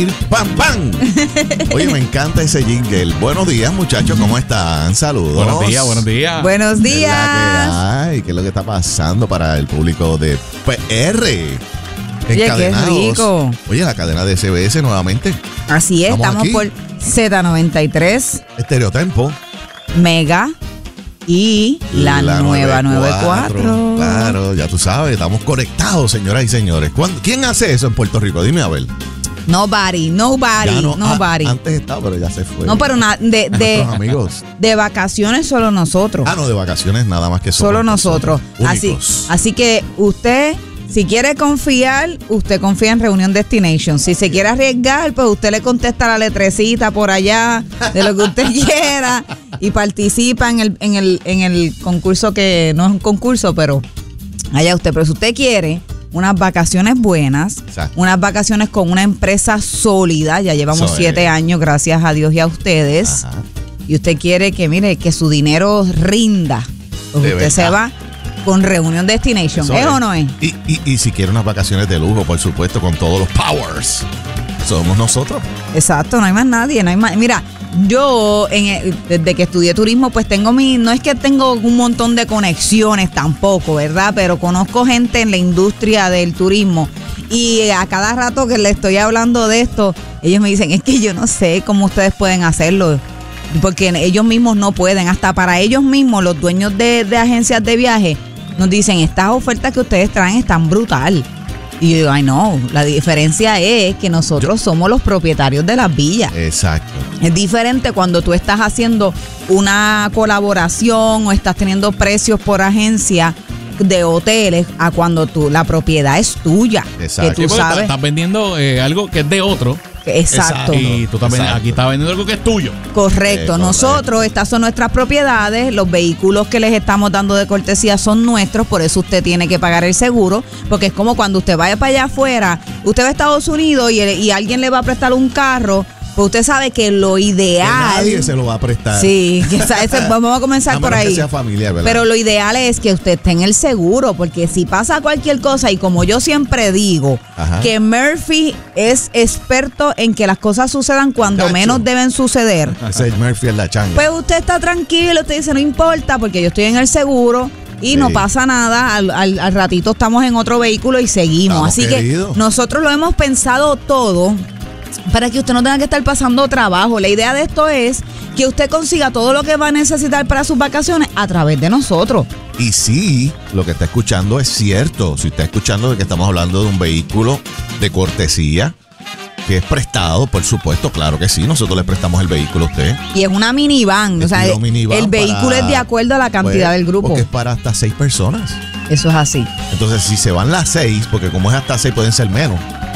¡Pam, pam! Oye, me encanta ese jingle. Buenos días, muchachos, ¿cómo están? Saludos. Buenos días, buenos días. Buenos días. ¿Qué es lo que está pasando para el público de PR? Oye, qué rico. Oye, la cadena de SBS nuevamente. Así es, estamos por Z93, Estereotempo. Mega y la nueva 94. Claro, ya tú sabes, estamos conectados, señoras y señores. ¿Quién hace eso en Puerto Rico? Dime a ver. Nobody. Antes estaba, pero ya se fue. No, pero de amigos. De vacaciones solo nosotros. No, de vacaciones nada más que solo nosotros. Así que usted, si quiere confiar, usted confía en Reunión Destination. Si se quiere arriesgar, pues usted le contesta la letrecita por allá de lo que usted quiera y participa en el concurso, que no es un concurso, pero allá usted. Pero si usted quiere unas vacaciones buenas, exacto, unas vacaciones con una empresa sólida, ya llevamos 7 años, gracias a Dios y a ustedes. Ajá. Y usted quiere que, mire, que su dinero rinda, pues usted se va con Reunión Destination. ¿Es o no es? Y si quiere unas vacaciones de lujo, por supuesto, con todos los powers, somos nosotros. Exacto, no hay más nadie, no hay más. Mira, yo desde que estudié turismo, pues no es que tengo un montón de conexiones tampoco, ¿verdad? Pero conozco gente en la industria del turismo y a cada rato que le estoy hablando de esto, ellos me dicen, es que yo no sé cómo ustedes pueden hacerlo, porque ellos mismos no pueden, hasta para ellos mismos, los dueños de agencias de viaje, nos dicen, estas ofertas que ustedes traen están brutal. Y yo digo, ay no, la diferencia es que nosotros somos los propietarios de las villas. Exacto. Es diferente cuando tú estás haciendo una colaboración o estás teniendo precios por agencia de hoteles a cuando la propiedad es tuya. Exacto. Que tú sabes. Estás vendiendo algo que es de otro. Exacto. Y tú también aquí estás vendiendo algo que es tuyo. Correcto. Nosotros, estas son nuestras propiedades, los vehículos que les estamos dando de cortesía son nuestros, por eso usted tiene que pagar el seguro, porque es como cuando usted vaya para allá afuera, usted va a Estados Unidos y alguien le va a prestar un carro. Pues usted sabe que lo ideal... Que nadie se lo va a prestar. Sí, vamos a comenzar por ahí. Que sea familia, ¿verdad? Pero lo ideal es que usted esté en el seguro, porque si pasa cualquier cosa, y como yo siempre digo, ajá, que Murphy es experto en que las cosas sucedan cuando menos deben suceder. Ese es Murphy en la changa. Pues usted está tranquilo, usted dice, no importa, porque yo estoy en el seguro y no pasa nada, al ratito estamos en otro vehículo y seguimos. Así que nosotros lo hemos pensado todo para que usted no tenga que estar pasando trabajo. La idea de esto es que usted consiga todo lo que va a necesitar para sus vacaciones a través de nosotros. Y sí, lo que está escuchando es cierto. Si está escuchando de que estamos hablando de un vehículo de cortesía, que es prestado, por supuesto, claro que sí. Nosotros le prestamos el vehículo a usted. Y es una minivan. O sea, el vehículo es de acuerdo a la cantidad del grupo. Porque es para hasta 6 personas. Eso es así. Entonces, si se van las 6, porque como es hasta 6, pueden ser menos.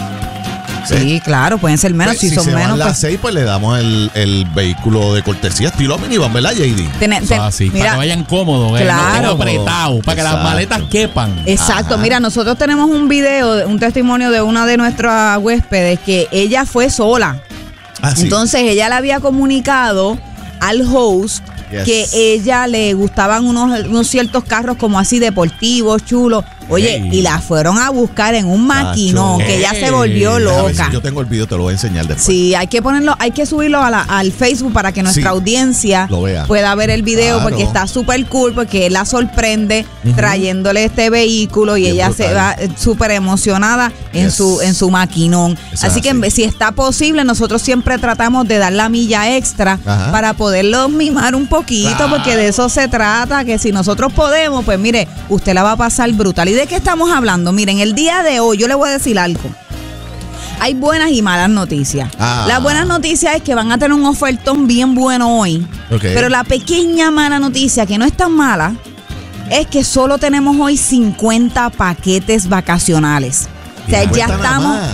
Sí, claro, pueden ser menos. Pues, si son menos, las 6, pues le damos el vehículo de cortesía estilo minivan, ¿verdad, JD? Así, para que vayan cómodos, claro, no apretados, para que las maletas quepan. Exacto. Ajá. Mira, nosotros tenemos un video, un testimonio de una de nuestras huéspedes que ella fue sola. Entonces ella le había comunicado al host que ella le gustaban unos ciertos carros como así deportivos, chulos. Oye, y la fueron a buscar en un maquinón, que ella se volvió loca. Si yo tengo el video, te lo voy a enseñar después. Sí, hay que subirlo al Facebook para que nuestra audiencia pueda ver el video, porque está súper cool, porque él la sorprende trayéndole este vehículo y ella se va súper emocionada en su maquinón. Así que si está posible, nosotros siempre tratamos de dar la milla extra para poderlo mimar un poquito, porque de eso se trata, que si nosotros podemos, pues mire, usted la va a pasar brutal. ¿Y de qué estamos hablando? Miren, el día de hoy yo le voy a decir algo. Hay buenas y malas noticias. Las buenas noticias es que van a tener un ofertón bien bueno hoy. Pero la pequeña mala noticia, que no es tan mala, es que solo tenemos hoy 50 paquetes vacacionales. O sea,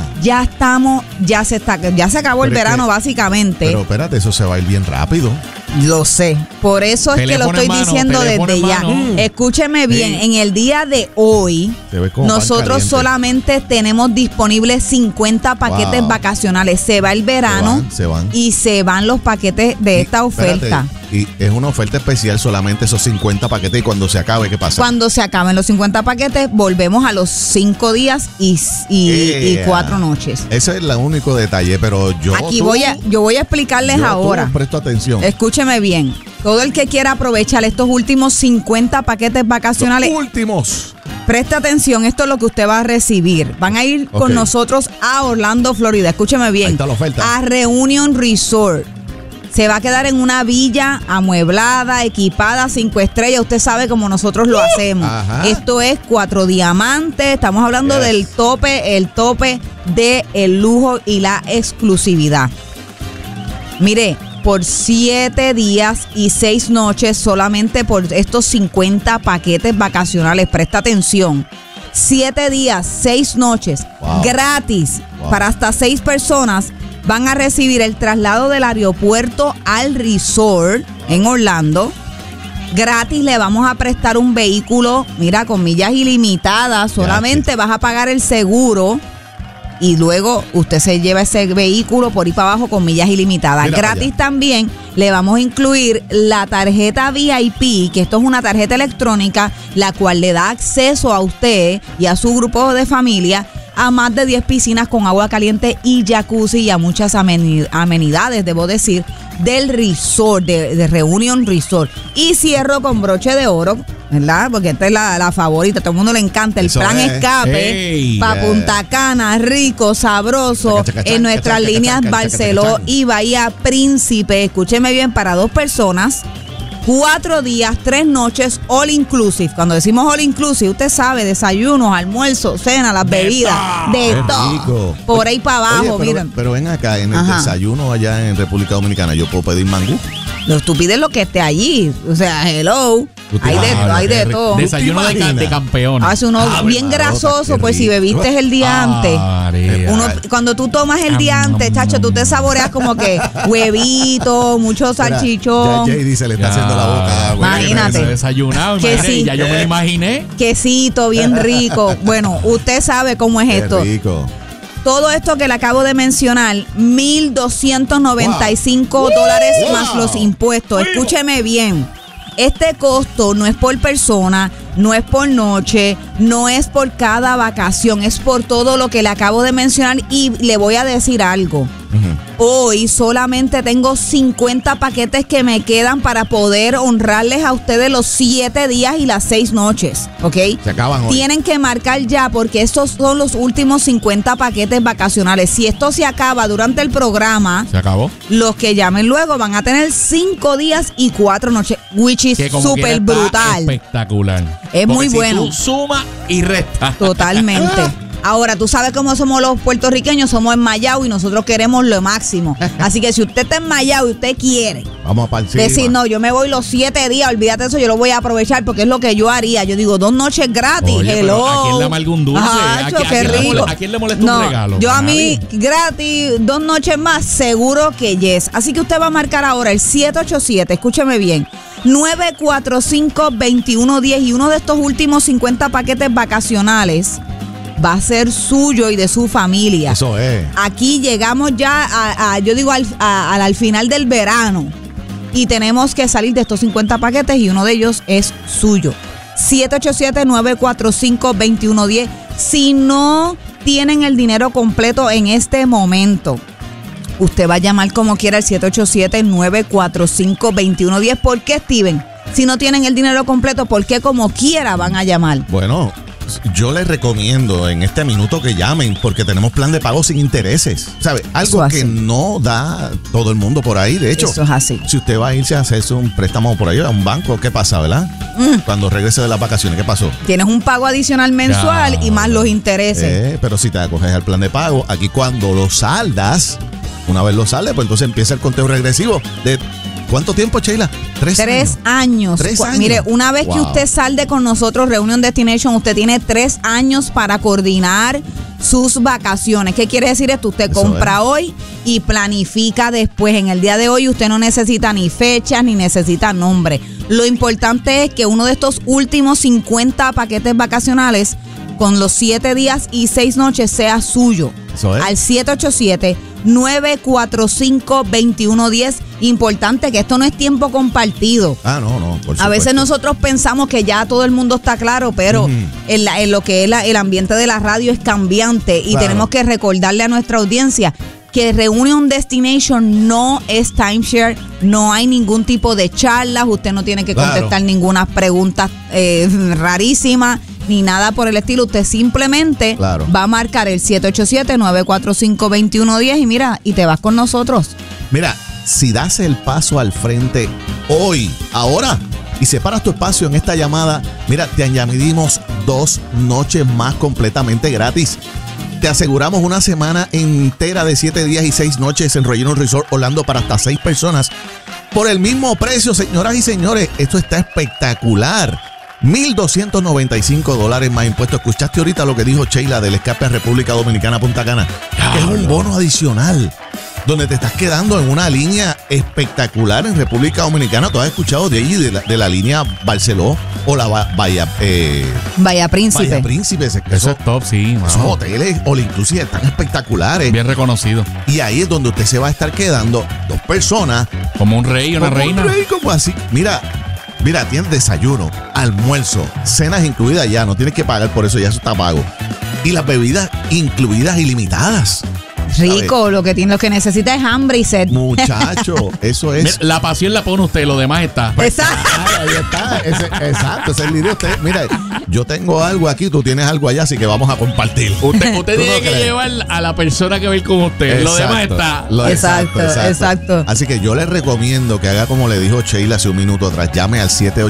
ya se acabó el verano básicamente. Pero espérate, eso se va a ir bien rápido. Lo sé. Por eso es que lo estoy diciendo desde ya. Escúcheme bien. En el día de hoy, nosotros solamente tenemos disponibles 50 paquetes vacacionales. Se va el verano y se van los paquetes de esta oferta. Y es una oferta especial, solamente esos 50 paquetes. Y cuando se acabe, ¿qué pasa? Cuando se acaben los 50 paquetes, volvemos a los 5 días y 4 noches. Ese es el único detalle, pero yo voy a explicarles ahora. Presto atención. Escúcheme bien. Todo el que quiera aprovechar estos últimos 50 paquetes vacacionales. Los últimos. Preste atención, esto es lo que usted va a recibir. Van a ir con nosotros a Orlando, Florida. Escúcheme bien. Ahí está la oferta. A Reunion Resort. Se va a quedar en una villa amueblada, equipada, 5 estrellas. Usted sabe cómo nosotros lo hacemos. Ajá. Esto es 4 diamantes. Estamos hablando del tope, el tope del lujo y la exclusividad. Mire, por 7 días y 6 noches, solamente por estos 50 paquetes vacacionales. Presta atención. 7 días, 6 noches, gratis, para hasta 6 personas. Van a recibir el traslado del aeropuerto al resort en Orlando. Gratis le vamos a prestar un vehículo, mira, con millas ilimitadas. Solamente vas a pagar el seguro y luego usted se lleva ese vehículo por ahí para abajo con millas ilimitadas. Mira, gratis también le vamos a incluir la tarjeta VIP, que esto es una tarjeta electrónica, la cual le da acceso a usted y a su grupo de familia a más de 10 piscinas con agua caliente y jacuzzi y a muchas amenidades, debo decir, del resort, de Reunion Resort. Y cierro con broche de oro, ¿verdad? Porque esta es la favorita, a todo el mundo le encanta. El plan escape para Punta Cana, rico, sabroso, en nuestras líneas Barceló y Bahía Príncipe. Escúcheme bien, para 2 personas. 4 días, 3 noches, all inclusive. Cuando decimos all inclusive, usted sabe, desayunos, almuerzos, cena, las bebidas, de todo. Por ahí para abajo, miren. Pero ven acá, en el desayuno allá en República Dominicana, ¿yo puedo pedir mangú? Tú pides lo que esté allí. O sea, hello. Hay de todo. Desayuno de campeón. Hace uno bien grasoso, pues si bebiste el día antes. Cuando tú tomas el día antes, chacho, tú te saboreas como que huevito, mucho salchichón. Ya dice, le está haciendo la boca. Imagínate. Desayunado, ya yo me lo imaginé. Quesito, bien rico. Bueno, usted sabe cómo es esto. Rico. Todo esto que le acabo de mencionar, $1,295 más los impuestos. Escúcheme bien. Este costo no es por persona, no es por noche, no es por cada vacación, es por todo lo que le acabo de mencionar. Y le voy a decir algo. Hoy solamente tengo 50 paquetes que me quedan para poder honrarles a ustedes los 7 días y las 6 noches, ¿ok? Se acaban hoy. Tienen que marcar ya porque estos son los últimos 50 paquetes vacacionales. Si esto se acaba durante el programa, ¿se acabó? Los que llamen luego van a tener 5 días y 4 noches, which is súper brutal. Espectacular. Es porque muy bueno. Tú suma y resta. Totalmente. Ahora, tú sabes cómo somos los puertorriqueños, somos enmayados y nosotros queremos lo máximo. Así que si usted está enmayado y usted quiere decir, no, yo me voy los 7 días, olvídate de eso, yo lo voy a aprovechar porque es lo que yo haría. Yo digo, 2 noches gratis. Oye, hello. ¿A quién le amarga un dulce? ¿A quién le molesta un regalo? Yo a mí, gratis, 2 noches más, seguro que yes. Así que usted va a marcar ahora el 787, escúcheme bien, 945-2110 y uno de estos últimos 50 paquetes vacacionales va a ser suyo y de su familia. Eso es. Aquí llegamos ya al final del verano y tenemos que salir de estos 50 paquetes y uno de ellos es suyo. 787-945-2110. Si no tienen el dinero completo en este momento, usted va a llamar como quiera al 787-945-2110. ¿Por qué, Steven? Si no tienen el dinero completo, ¿por qué como quiera van a llamar? Bueno, yo les recomiendo en este minuto que llamen porque tenemos plan de pago sin intereses. ¿Sabe? Algo que no da todo el mundo por ahí. De hecho, eso es así. Si usted va a irse a hacerse un préstamo por ahí a un banco, ¿qué pasa, verdad? Cuando regrese de las vacaciones, ¿qué pasó? Tienes un pago adicional mensual y más los intereses. Pero si te acoges al plan de pago, aquí cuando lo saldas, una vez lo saldes, pues entonces empieza el conteo regresivo de... ¿Cuánto tiempo, Sheila? 3 años. 3 años. Mire, una vez que usted salde con nosotros, Reunion Destination, usted tiene 3 años para coordinar sus vacaciones. ¿Qué quiere decir esto? Usted compra hoy y planifica después. En el día de hoy usted no necesita ni fechas ni necesita nombre. Lo importante es que uno de estos últimos 50 paquetes vacacionales con los 7 días y 6 noches sea suyo. Eso es. Al 787-945-2110. Importante que esto no es tiempo compartido. No, por supuesto. A veces nosotros pensamos que ya todo el mundo está claro, pero en lo que es el ambiente de la radio es cambiante y tenemos que recordarle a nuestra audiencia que Reunion Destination no es timeshare, no hay ningún tipo de charlas, usted no tiene que contestar ninguna pregunta rarísima ni nada por el estilo. Usted simplemente va a marcar el 787-945-2110 y mira, y te vas con nosotros. Mira, si das el paso al frente hoy, ahora, y separas tu espacio en esta llamada, mira, te añadimos 2 noches más completamente gratis. Te aseguramos una semana entera de 7 días y 6 noches en Reunion Resort Orlando para hasta 6 personas por el mismo precio, señoras y señores. Esto está espectacular. $1,295 más impuestos. Escuchaste ahorita lo que dijo Sheila del escape a República Dominicana Punta Cana. Es un bono adicional donde te estás quedando en una línea espectacular en República Dominicana. ¿Tú has escuchado de allí, de la línea Barceló o la Bahía Príncipe? Bahía Príncipe. Eso es top, sí. Esos hoteles all inclusive están espectaculares. Bien reconocido. Y ahí es donde usted se va a estar quedando 2 personas. Como un rey, una reina. Un rey, como así. Mira, tienes desayuno, almuerzo, cenas incluidas ya. No tienes que pagar por eso, ya eso está pago. Y las bebidas incluidas ilimitadas. Rico, lo que necesita es hambre y sed. Muchacho, eso es. Mira, la pasión la pone usted, lo demás está. Exacto. Ahí está. Exacto, ese es el líder. Mira, yo tengo algo aquí, tú tienes algo allá, así que vamos a compartir. Usted tiene que llevar a la persona que va a ir con usted. Exacto, lo demás está. Exacto. Así que yo le recomiendo que haga como le dijo Sheila hace un minuto atrás. Llame al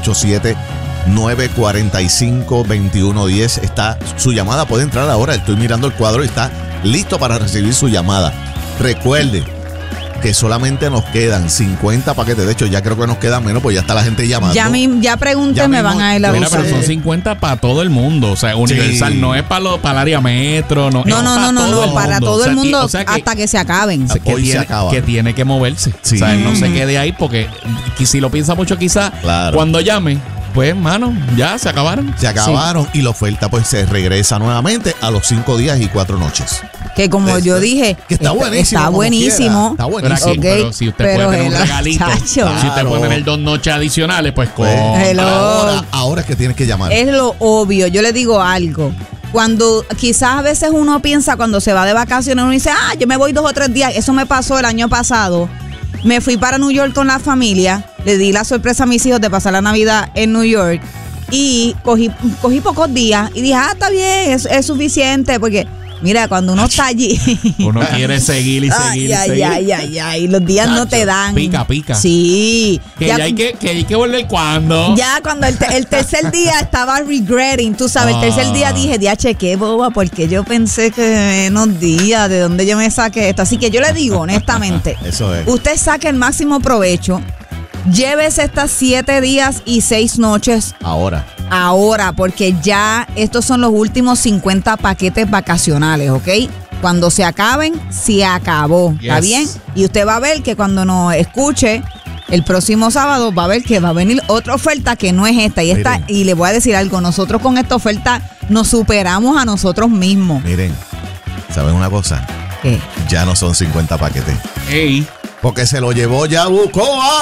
787-945-2110. Está su llamada, puede entrar ahora. Estoy mirando el cuadro y está listo para recibir su llamada. Recuerde que solamente nos quedan 50 paquetes. De hecho, ya creo que nos quedan menos, pues ya está la gente llamando. Ya pregunté, me van a ir a Mira, pero son 50 para todo el mundo. O sea, universal, no es para el área metro. No, para todo el mundo, hasta que se acaben. Que tiene que moverse. Sí. O sea, no se quede ahí porque si lo piensa mucho quizás, cuando llame, pues, hermano, ya se acabaron. Y la oferta pues se regresa nuevamente a los 5 días y 4 noches. Que como yo dije, que está buenísimo. Está buenísimo. Pero si usted puede tener un regalito, si usted puede tener 2 noches adicionales, pues ahora es que tienes que llamar. Es lo obvio. Yo le digo algo. Cuando quizás a veces uno piensa cuando se va de vacaciones, uno dice, yo me voy 2 o 3 días. Eso me pasó el año pasado. Me fui para New York con la familia. Le di la sorpresa a mis hijos de pasar la Navidad en New York. Y cogí pocos días. Y dije, está bien, es suficiente. Porque, mira, cuando uno está allí... Uno quiere seguir y seguir. Y los días no te dan. Pica. Sí. Que hay que volver cuando. Ya cuando el tercer día estaba regretting, tú sabes, el tercer día dije, diache, qué boba, porque yo pensé que menos días, ¿de dónde yo me saqué esto? Así que yo le digo, honestamente, eso es. Usted saque el máximo provecho. Llévese estas 7 días y 6 noches. Ahora, porque ya estos son los últimos 50 paquetes vacacionales, ¿ok? Cuando se acaben, se acabó. ¿Está bien? Y usted va a ver que cuando nos escuche el próximo sábado, va a ver que va a venir otra oferta que no es esta. Y le voy a decir algo, nosotros con esta oferta nos superamos a nosotros mismos. Miren, ¿saben una cosa? ¿Qué? Ya no son 50 paquetes. ¡Ey! Porque se lo llevó Yabucoa.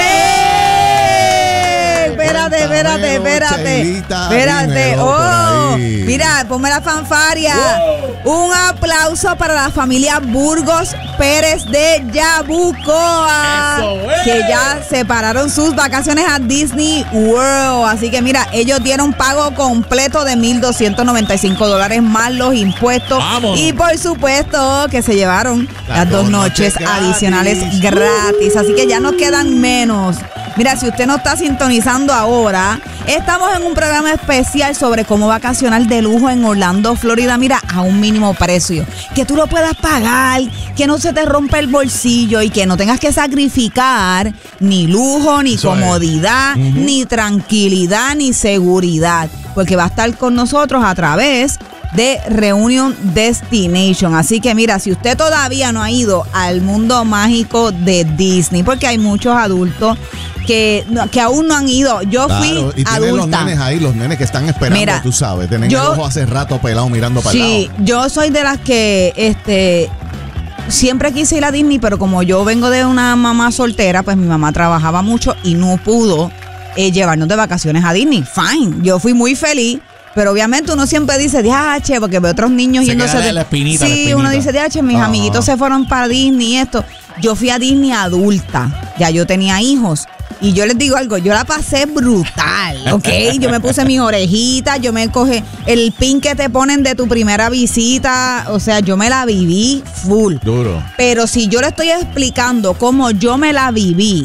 Espérate. Mira, ponme la fanfaria. Wow. Un aplauso para la familia Burgos Pérez de Yabucoa. Que ya separaron sus vacaciones a Disney World. Así que mira, ellos dieron pago completo de $1,295 más los impuestos. ¡Vámonos! Y por supuesto que se llevaron las 2 noches adicionales gratis. Así que ya no quedan menos. Mira, si usted no está sintonizando ahora, estamos en un programa especial sobre cómo vacacionar de lujo en Orlando, Florida. Mira, a un mínimo precio. Que tú lo puedas pagar, que no se te rompa el bolsillo y que no tengas que sacrificar ni lujo, ni comodidad, ni tranquilidad, ni seguridad. Porque va a estar con nosotros a través de Reunion Destination. Así que mira, si usted todavía no ha ido al mundo mágico de Disney, porque hay muchos adultos que aún no han ido. Yo fui y tienen los nenes ahí, los nenes que están esperando, mira, tú sabes, tienen el ojo hace rato pelado mirando para el lado. Sí, yo soy de las que siempre quise ir a Disney, pero como yo vengo de una mamá soltera, pues mi mamá trabajaba mucho y no pudo llevarnos de vacaciones a Disney. Fine, yo fui muy feliz. Pero obviamente uno siempre dice, DH, porque ve otros niños yéndose de la espinita. Sí, uno dice, DH, mis amiguitos se fueron para Disney y esto. Yo fui a Disney adulta, ya yo tenía hijos. Y yo les digo algo, yo la pasé brutal, ¿ok? Yo me puse mis orejitas, yo me cogí el pin que te ponen de tu primera visita. O sea, yo me la viví full. Duro. Pero si yo le estoy explicando cómo yo me la viví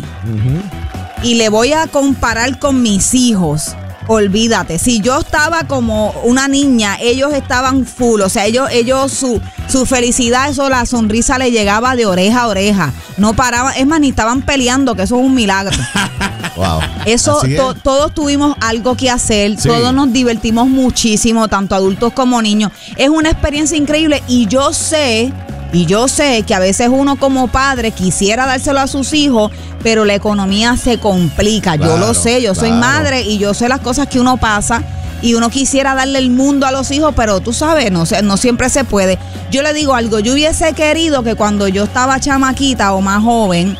y le voy a comparar con mis hijos, olvídate, si yo estaba como una niña, ellos estaban full, o sea, ellos su felicidad, eso, la sonrisa le llegaba de oreja a oreja, no paraban, es más, ni estaban peleando, que eso es un milagro. Wow. Eso, todos tuvimos algo que hacer, sí. Todos nos divertimos muchísimo, tanto adultos como niños, es una experiencia increíble y yo sé que a veces uno como padre quisiera dárselo a sus hijos, pero la economía se complica. Claro, yo lo sé, yo soy madre y yo sé las cosas que uno pasa y uno quisiera darle el mundo a los hijos, pero tú sabes, no siempre se puede. Yo le digo algo, yo hubiese querido que cuando yo estaba chamaquita o más joven,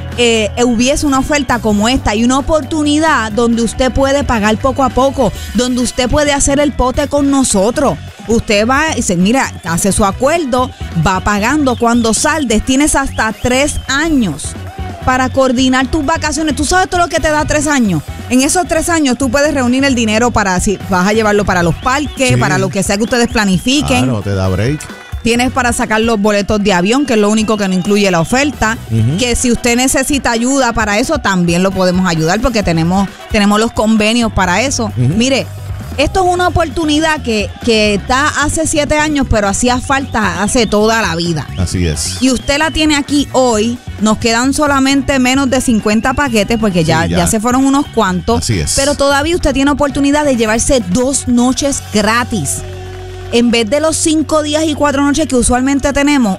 hubiese una oferta como esta y una oportunidad donde usted puede pagar poco a poco, donde usted puede hacer el pote con nosotros. Usted va y dice, mira, hace su acuerdo, va pagando. Cuando saldes, tienes hasta 3 años para coordinar tus vacaciones. ¿Tú sabes todo lo que te da 3 años? En esos 3 años tú puedes reunir el dinero para, si vas a llevarlo para los parques, sí, para lo que sea que ustedes planifiquen. Claro, te da break. Tienes para sacar los boletos de avión, que es lo único que no incluye la oferta. Que si usted necesita ayuda para eso, también lo podemos ayudar porque tenemos los convenios para eso. Mire, esto es una oportunidad que está hace 7 años, pero hacía falta hace toda la vida. Así es. Y usted la tiene aquí hoy. Nos quedan solamente menos de 50 paquetes porque ya se fueron unos cuantos. Así es. Pero todavía usted tiene oportunidad de llevarse 2 noches gratis. En vez de los 5 días y 4 noches que usualmente tenemos,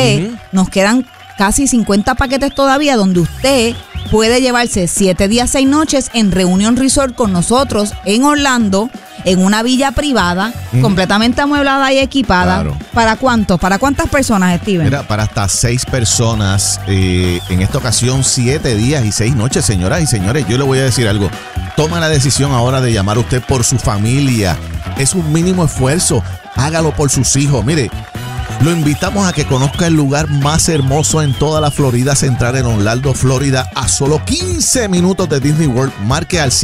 nos quedan casi 50 paquetes todavía donde usted puede llevarse 7 días, 6 noches en Reunion Resort con nosotros en Orlando, en una villa privada, completamente amueblada y equipada. Claro. ¿Para cuántos? ¿Para cuántas personas, Steven? Mira, para hasta 6 personas. En esta ocasión, 7 días y 6 noches, señoras y señores. Yo le voy a decir algo. Toma la decisión ahora de llamar a usted por su familia. Es un mínimo esfuerzo. Hágalo por sus hijos. Mire, lo invitamos a que conozca el lugar más hermoso en toda la Florida Central, en Orlando, Florida, a solo 15 minutos de Disney World. Marque al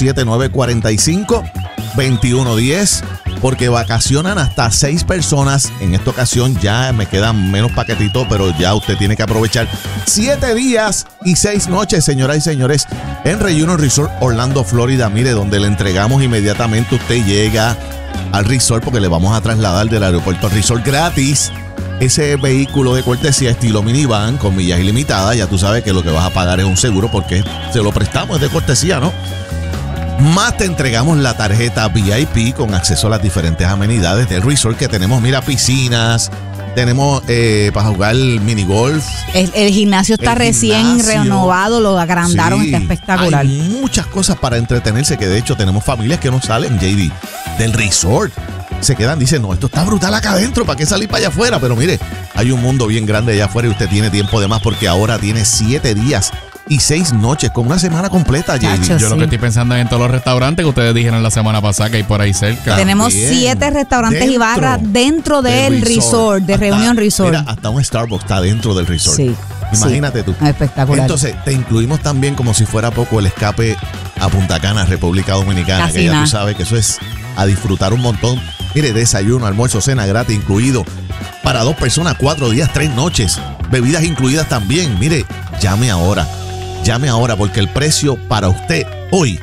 787-945-2110 porque vacacionan hasta 6 personas. En esta ocasión ya me quedan menos paquetitos, pero ya usted tiene que aprovechar 7 días y 6 noches, señoras y señores, en Reunion Resort, Orlando, Florida. Mire, donde le entregamos inmediatamente. Usted llega al resort porque le vamos a trasladar del aeropuerto al resort gratis ese vehículo de cortesía estilo minivan con millas ilimitadas. Ya tú sabes que lo que vas a pagar es un seguro porque se lo prestamos, es de cortesía, ¿no? Más te entregamos la tarjeta VIP con acceso a las diferentes amenidades del resort que tenemos. Mira, piscinas, tenemos para jugar mini golf. El gimnasio está recién renovado, lo agrandaron, sí, está espectacular. Hay muchas cosas para entretenerse, que de hecho tenemos familias que no salen, JD, del resort. Se quedan, dicen, no, esto está brutal acá adentro, ¿para qué salir para allá afuera? Pero mire, hay un mundo bien grande allá afuera y usted tiene tiempo de más porque ahora tiene 7 días y 6 noches con una semana completa, JD. Yo lo que estoy pensando es en todos los restaurantes que ustedes dijeron la semana pasada que hay por ahí cerca. Tenemos 7 restaurantes y barras dentro del resort, de Reunion Resort. Mira, hasta un Starbucks está dentro del resort. Sí. Imagínate tú. Espectacular. Entonces, te incluimos también, como si fuera poco, el escape a Punta Cana, República Dominicana, que ya tú sabes que eso es a disfrutar un montón. Mire, desayuno, almuerzo, cena gratis incluido. Para 2 personas, 4 días, 3 noches. Bebidas incluidas también. Mire, llame ahora. Llame ahora porque el precio para usted hoy,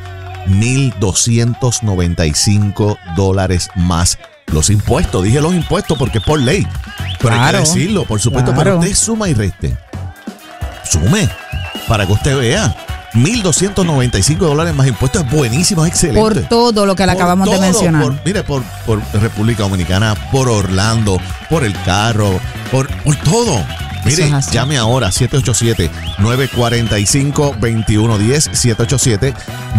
$1,295 más los impuestos. Dije los impuestos porque es por ley. Pero hay que decirlo, por supuesto. Pero usted suma y reste. Sume para que usted vea. $1,295 más impuestos. Es buenísimo, es excelente. Por todo lo que le acabamos de mencionar. Por República Dominicana, por Orlando, por el carro, por todo. Mire, llame ahora 787-945-2110,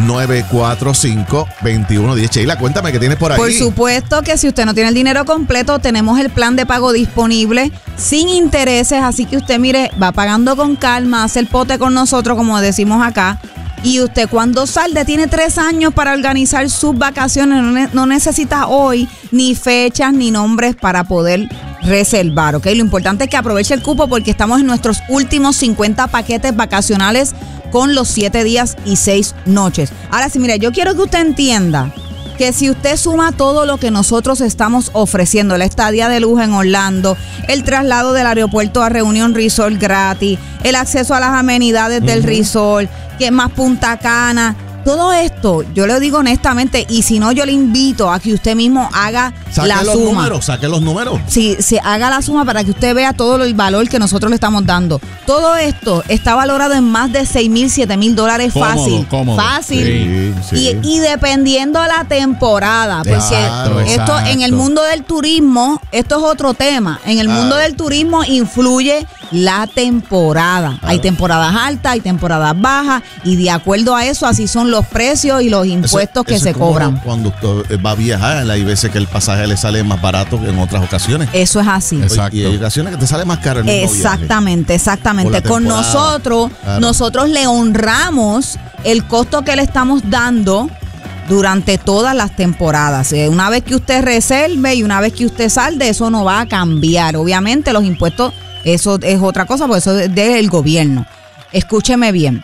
787-945-2110. Sheila, cuéntame qué tienes por ahí. Por supuesto que si usted no tiene el dinero completo, tenemos el plan de pago disponible sin intereses, así que usted, mire, va pagando con calma, hace el pote con nosotros, como decimos acá. Y usted cuando salde tiene 3 años para organizar sus vacaciones. No necesita hoy ni fechas ni nombres para poder reservar, ¿ok? Lo importante es que aproveche el cupo porque estamos en nuestros últimos 50 paquetes vacacionales con los 7 días y 6 noches. Ahora sí, mire, yo quiero que usted entienda que si usted suma todo lo que nosotros estamos ofreciendo, la estadía de lujo en Orlando, el traslado del aeropuerto a Reunion Resort gratis, el acceso a las amenidades del resort, que más Punta Cana, todo esto, yo le digo honestamente, y si no, yo le invito a que usted mismo haga la suma. Saque los números. Sí, se haga la suma para que usted vea todo el valor que nosotros le estamos dando. Todo esto está valorado en más de $6,000, $7,000 fácil. Cómodo. Fácil. Sí. Y dependiendo de la temporada, porque esto en el mundo del turismo, esto es otro tema. En el mundo del turismo influye la temporada. Hay temporadas altas, hay temporadas bajas, y de acuerdo a eso, así son los precios y los impuestos que se cobran. Cuando usted va a viajar, hay veces que el pasaje le sale más barato que en otras ocasiones. Eso es así. Exacto. Y hay ocasiones que te sale más caro el mismo Exactamente. Con nosotros le honramos el costo que le estamos dando durante todas las temporadas. Una vez que usted reserve y una vez que usted salde, eso no va a cambiar. Obviamente los impuestos, eso es otra cosa, porque eso es del gobierno. Escúcheme bien.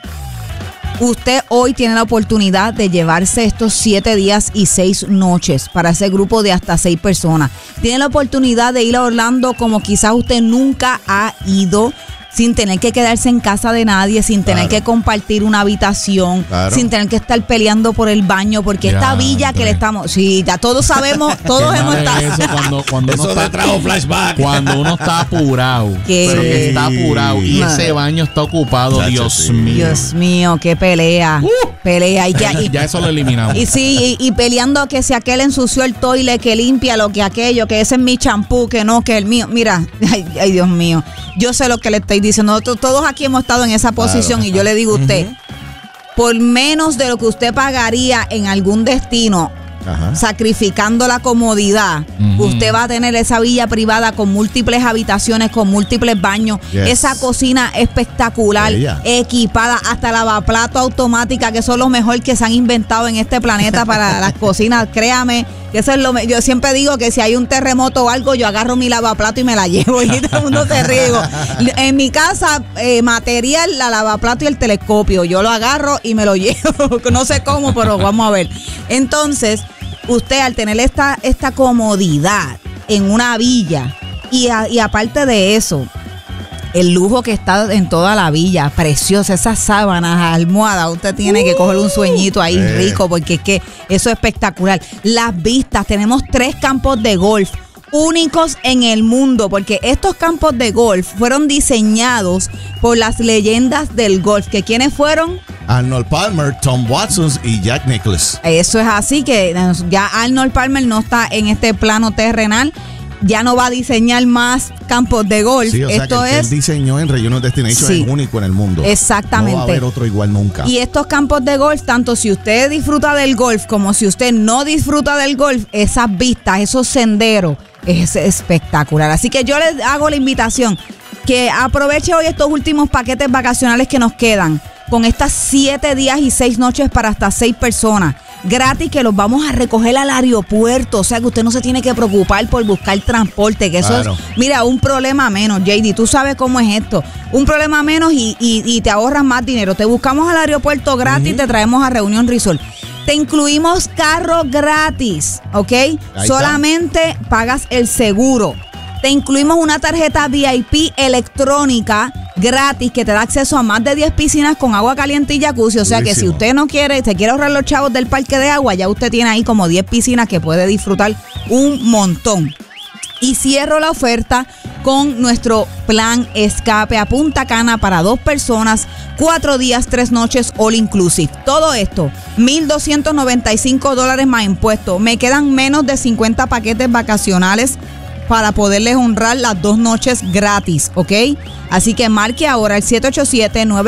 Usted hoy tiene la oportunidad de llevarse estos 7 días y 6 noches para ese grupo de hasta 6 personas. Tiene la oportunidad de ir a Orlando como quizás usted nunca ha ido, sin tener que quedarse en casa de nadie, sin tener que compartir una habitación, sin tener que estar peleando por el baño, porque esta villa que le estamos... Sí, ya todos sabemos, todos hemos estado... Eso cuando eso uno te trajo flashback. Cuando uno está apurado, pero que está apurado y ese baño está ocupado, Dios mío. Dios mío, qué pelea. Pelea. Ya eso lo eliminamos. Y sí, y peleando que si aquel ensució el toile, que limpia lo que aquello, que ese es mi champú, que no, que el mío. Mira, ay Dios mío. Yo sé lo que le estoy diciendo. Todos aquí hemos estado en esa posición, y yo le digo a usted, por menos de lo que usted pagaría en algún destino, sacrificando la comodidad, usted va a tener esa villa privada con múltiples habitaciones, con múltiples baños, esa cocina espectacular, equipada, hasta lavaplato automática, que son los mejores que se han inventado en este planeta para las cocinas. Créame que eso es yo siempre digo que si hay un terremoto o algo, yo agarro mi lavaplato y me la llevo, y todo el mundo se ríe. En mi casa, material, la lavaplato y el telescopio, yo lo agarro y me lo llevo. No sé cómo, pero vamos a ver. Entonces, usted al tener esta comodidad en una villa, y aparte de eso, el lujo que está en toda la villa, preciosa, esas sábanas, almohadas, usted tiene que coger un sueñito ahí rico, porque es que eso es espectacular. Las vistas, tenemos 3 campos de golf únicos en el mundo, porque estos campos de golf fueron diseñados por las leyendas del golf, que ¿quiénes fueron? Arnold Palmer, Tom Watson y Jack Nicklaus. Eso es así, que ya Arnold Palmer no está en este plano terrenal, ya no va a diseñar más campos de golf. Sí, o sea, que él diseñó en Regional Destination, es único en el mundo. Exactamente. No va a haber otro igual nunca. Y estos campos de golf, tanto si usted disfruta del golf como si usted no disfruta del golf, esas vistas, esos senderos, es espectacular. Así que yo les hago la invitación que aproveche hoy estos últimos paquetes vacacionales que nos quedan, con estas 7 días y 6 noches para hasta 6 personas. Gratis, que los vamos a recoger al aeropuerto. O sea que usted no se tiene que preocupar por buscar transporte, que eso es, mira, un problema menos. JD, tú sabes cómo es esto. Un problema menos y te ahorras más dinero. Te buscamos al aeropuerto gratis, te traemos a Reunion Resort. Te incluimos carro gratis, ¿ok? Solamente pagas el seguro. Te incluimos una tarjeta VIP electrónica gratis que te da acceso a más de 10 piscinas con agua caliente y jacuzzi. O sea que si usted no quiere, se quiere ahorrar los chavos del parque de agua, ya usted tiene ahí como 10 piscinas que puede disfrutar un montón. Y cierro la oferta con nuestro plan escape a Punta Cana para 2 personas, 4 días, 3 noches, all inclusive. Todo esto, $1,295 más impuestos. Me quedan menos de 50 paquetes vacacionales para poderles honrar las 2 noches gratis, ¿ok? Así que marque ahora el 787-9